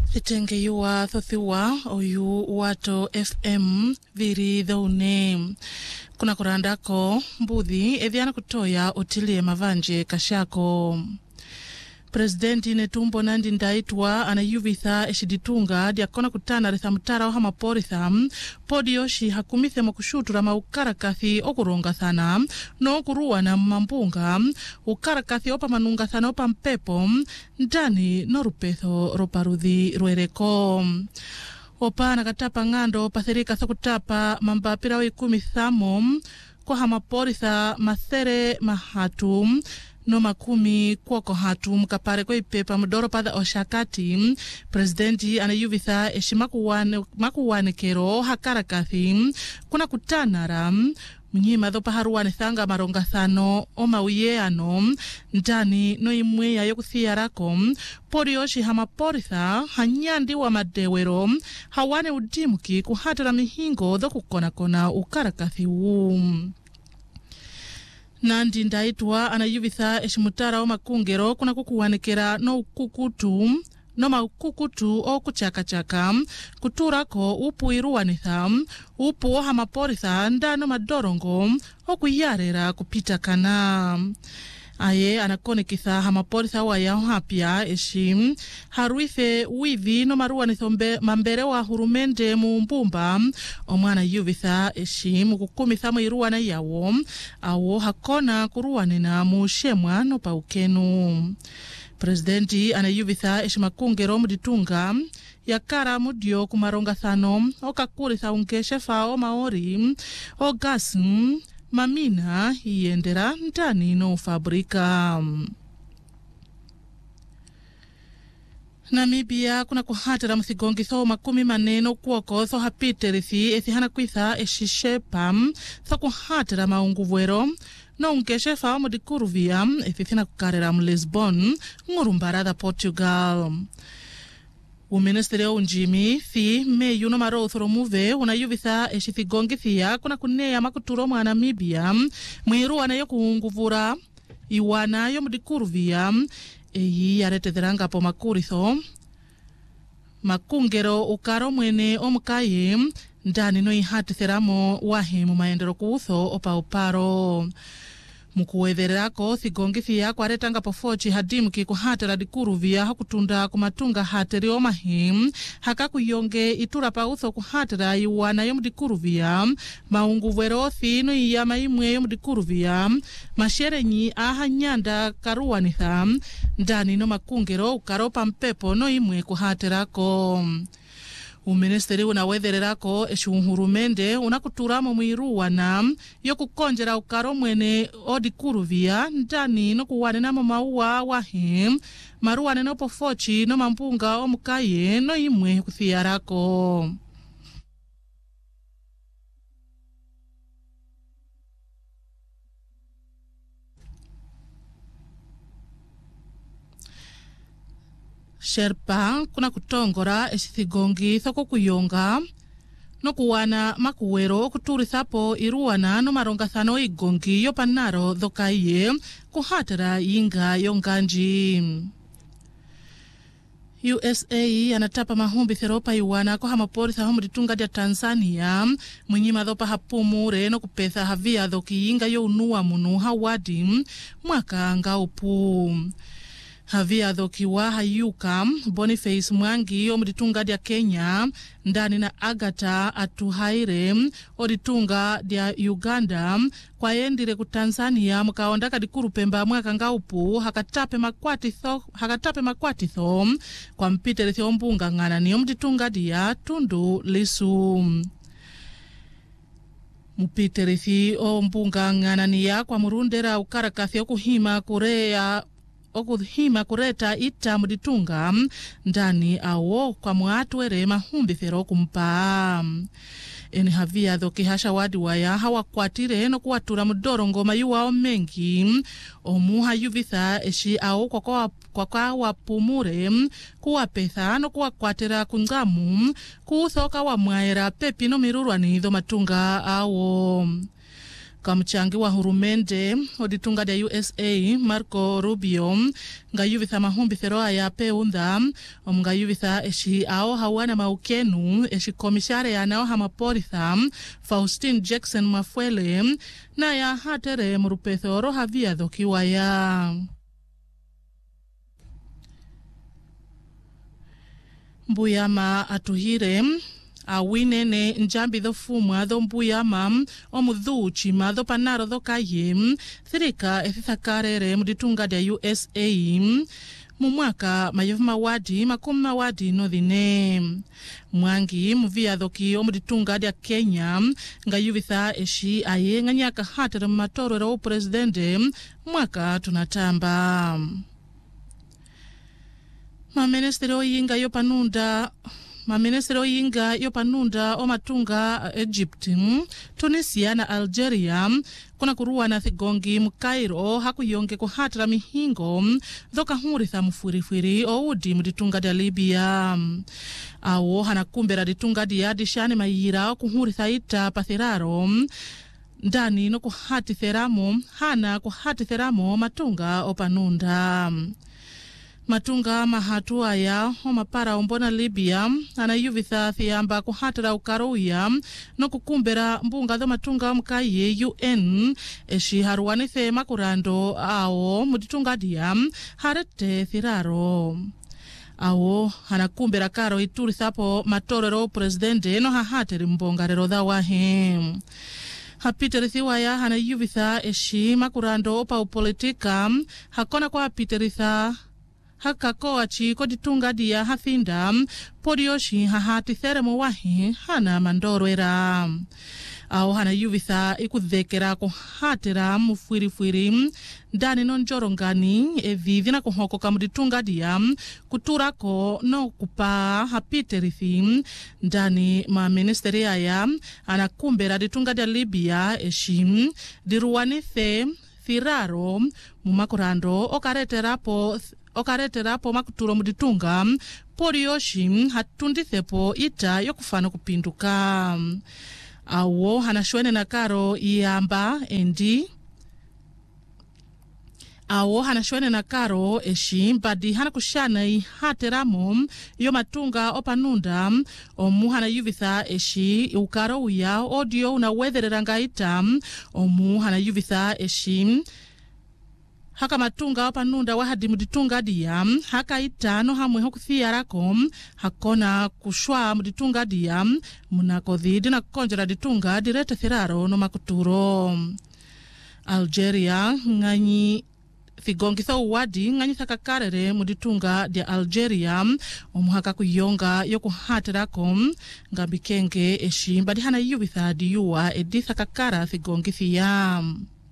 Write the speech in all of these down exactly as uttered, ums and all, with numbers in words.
Itenge yuwa thothiwa oyu wato F M viri dhaune. Kuna kurandako mbuthi edhiana kutoya otilie mavanje kashako. Presidenti Netumbo Nandi Ndaitwa anayuvitha eshiditunga diakona kutana retha mutara wa hamaporitha podioshi hakumithe mokushutura maukarakathi okuronga thana no kuruwa na mambunga ukarakathi opa manunga thana opa mpepo ndani no rupetho roparuthi rwereko. Opa nakatapa ngando patherika thokutapa mambapira wa ikumi thamo kwa hamaporitha mathere mahatu no makumi kwako hatu mkapare kwa ipepa mdoro pada oshakati. Presidenti anayuvitha eshimakuwane makuwane kero hakarakathi kuna kutanara mnyima dhopa haruwane thanga maronga thano oma uyeano ndani no imweya yokuthiyarako porioshi hamaporitha hanyandi wa madewero hawane udimuki kuhatara mihingo dho kukona kona ukarakathi uu. Nandi Ndaitwa anayuvitha eshimutara o makungero kuna kukuwanekera no kukutu no makukutu o kuchaka-chaka kuturako upu iruwanitha upu o hamaporitha ndano madorongo o kuyarera kupita kana. Aye anakonekitha hamaporitha wa yao hapia eshi haruife wivi no maruwanitho mambere wa hurumende mumbumba omwana yuvitha eshi mukukumitha mwiruwana yawo awo hakona kuruwanina mushemwa no paukenu. Presidenti anayuvitha eshi makungero muditunga yakara mudio kumaronga thano okakuritha unkeshefa o maori o gasi mamina iendera ndani no fabrika. Namibia kuna kuhatera mthigongi tho makumi maneno kuoko tho hapitirithi ethihana kwitha eshishepa tho kuhatera maunguvwero no unkeshefa o mudikuruvia ethithina kukarera mu Lisbon ngurumbarada Portugal. Uministerio unjimi thi meyu no maro thoromuve unayuvitha eshithigongi thia kuna kuneya makuturo mwa Namibia mwiru anayo kuunguvura iwana yo mudikuruvia eyi yarethetheranga po makuritho makungero ukaro mwene omukaye ndani no ihatitheramo wahe mu maendero kuutho opa uparo. Mukuwetherako thigongi thia kwaretanga pofochi hadimuki kuhatera dikuruvia hakutunda kumatunga hateri o mahim hakakuyonge itura pautho kuhatera iwana yo mudikuruvia maunguvwero thino iya maimwe yo mudikuruvia masherenyi aha nyanda karuwanitha ndani no makungero ukaropa mpepo no imwe kuhaterako. Uministeri unawethererako eshuhurumende unakuturamo mwiruwana yo kukonjera ukaro mwene odikuruvia ndani no kuwane na maua wahe maruwane no pofochi no mampunga omukaye no imwe kuthiyarako. Sherpa kuna kutongora esithigongi thoko kuyonga no kuwana makuwero kuturithapo iruwana no maronga thano igongi yo panaro dhokaiye kuhatera yinga yonganji. U S A anatapa mahumbi theropa iwana kwa hamaporitha homu ditunga dia Tanzania mwinyima dhopa hapumure no kupetha havia dhoki yinga yo unuwa munu hawadi mwaka nga upu. Havia dhokiwa hayuka Boniface Mwangi omuditunga dia Kenya ndani na Agatha Atuhaire oditunga dia Uganda kwa endire ku Tanzania mukaonda kadikuru pemba mwaka ngaupu hakatape makwati tho hakatape makwati tho kwa mpiterethi ombunga ngana ni omuditunga dia Tundu Lissu. Mupiterethi ombunga ngana ni ya kwa murundera ukarakathi okuhima kurea okuhima kureta ita muditunga ndani awo kwa mwatwere mahumbi fero kumpa. Eni havia dhoki hasha wadi waya hawa kwatire no kuwatura mudorongo mayuwa o mengi omuha yuvitha eshi awo kwa kwa kwa kwa wapumure kuwa petha no kuwa kwatira kungamu kuuthoka wa mwaera pepi no mirurwani dho matunga awo. Kamchangi wa hurumende oditunga dia U S A Marco Rubio nga yuvitha mahumbi feroa ya peunda omnga yuvitha eshi ao hawana maukenu eshi komishare ya nao hamaporitha Faustin Jackson Mafuele na ya hatere murupethoro havia dhokiwa ya Mbuyama atuhire awinene njambi dho fumwa dho Mbuyama omudhuchi madho panaro dho kaye thirika ethithakarere muditunga dia U S A mu mwaka mayevu mawadi makumi mawadi no dhine mwangi muvia dhoki omuditunga dia Kenya nga yuvitha eshi aye nganyaka hatere matoro ra presidente mwaka tunatamba Mamenestero yinga yopanunda Mamenestero yinga yopanunda omatunga Egypt, Tunisia na Algeria kuna kuruwa na thigongi mu Cairo hakuyonge kuhatira mihingo dhoka huritha mufurifuri oudi muditunga dia Libya. Awo hanakumbera ditunga dia dishane mayira kuhuritha ita pathiraro ndani no kuhati theramo hana kuhati theramo matunga opanunda. Matunga mahatua ya omapara ombona Libya anayuvitha thiamba kuhatira ukaruya no kukumbera mbunga dho matunga mkaye U N eshi haruwanithe makurando ao muditunga dia harete thiraro. Awo hanakumbera karo iturithapo matorero presidente no hahatiri mbongarero dha wahe. Hapiterithiwa ya hanayuvitha eshi makurando opa upolitika hakona kwa hapiteritha hakakoa chiko ditunga dia hafinda podioshi hahati theremo wahi hana mandorwera. Au hana yuvitha ikudhekera kuhatira mufwirifwiri ndani no njorongani evivi na kuhoko kamuditunga dia kuturako no kupa hapiterethi ndani ma ministeri aya anakumbera ditunga dia Libya eshim diruwanithe thiraro mumakurando okareterapo okareterapo makuturo muditunga podioshi hatundithepo ita yokufana kupinduka. Awo hanashwene na karo iamba endi Awo hanashwene na karo eshi mbadi hana kushana ihateramo yo matunga opanunda omu hana yuvitha eshi ukaro uya audio unawetherera ngaita omu hana yuvitha eshi haka matunga opanunda wahadi muditunga dia haka itano hamwe hokuthiarako hakona kushwa muditunga dia munakodhidi na konjera ditunga direte thiraro no makuturo. Algeria nganyi thigongitha uwadi nganyi thakakarere muditunga dia Algeria omuhaka kuyonga yokuhatirako ngambikenge eshi mbadi hana yuvitha diyuwa editha kakara thigongithia.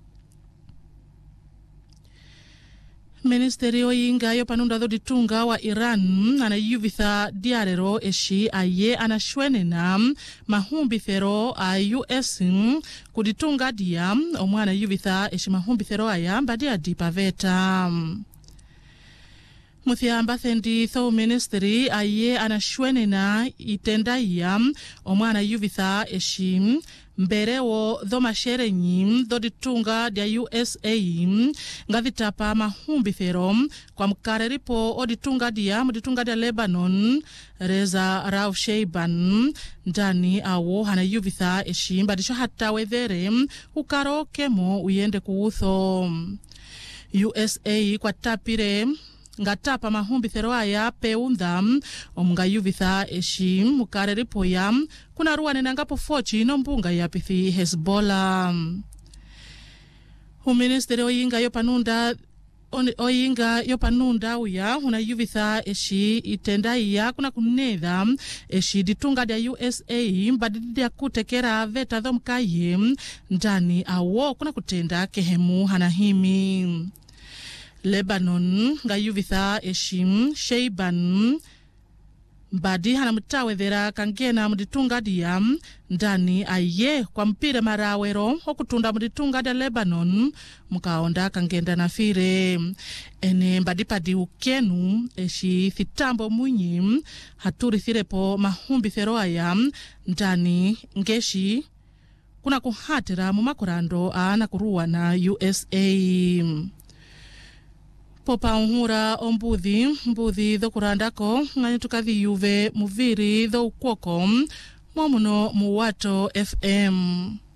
Ministerio yinga yopanunda dho ditunga wa Iran anayuvitha diarero eshi aye anashwenena mahumbi thero a U S kuditunga dia omwana yuvitha eshi mahumbi thero aya mbadi adipaveta. Muthiamba thendi tho ministry aye anashwenena itenda iya omwana yuvitha eshi mberewo dho masherenyi dho ditunga dia U S A ngavitapa mahumbi thero kwa mkareripo oditunga dia muditunga dia Lebanon Reza Rauf Sheiban ndani awo hana yuvitha eshi mbadisho hata wethere ukaro kemo uyende kuutho. U S A kwa tapire ngatapa mahumbi thero aya peunda omnga yuvitha eshi mukareripo ya kuna ruwane nangapo fochi no mbunga ya pithi Hezbollah. Uministeri oyinga yopanunda oyinga yopanunda uya una yuvitha eshi itenda iya kuna kunedha eshi ditunga dia U S A mbadidi ya kutekera veta dho mkaye ndani awo kuna kutenda kehemu hanahimi. Lebanon nga yuvitha eshim Sheiban mbadi hana mutawethera kangena muditunga dia ndani aye kwa mpire marawero okutunda muditunga dia Lebanon mukaonda kangenda na fire ene mbadi padi ukenu eshi thitambo munyi haturi thirepo mahumbi thero aya ndani ngeshi kuna kuhatira mu makurando ana kuruwa na U S A. Popa unhura ombuthi mbuthi dho kurandako ngani tukathi yuve muviri dho ukwoko mwamuno mu Wato F M.